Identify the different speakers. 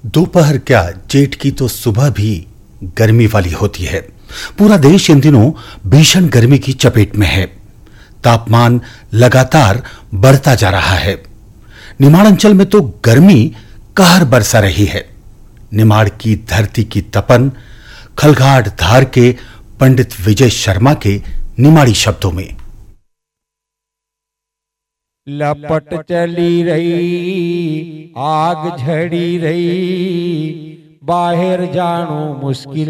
Speaker 1: दोपहर क्या, जेठ की तो सुबह भी गर्मी वाली होती है। पूरा देश इन दिनों भीषण गर्मी की चपेट में है। तापमान लगातार बढ़ता जा रहा है। निमाड़ अंचल में तो गर्मी कहर बरसा रही है। निमाड़ की धरती की तपन खलघाट धार के पंडित विजय शर्मा के निमाड़ी शब्दों में।
Speaker 2: लपट चली रही, आग झड़ी रही, बाहर जानो मुश्किल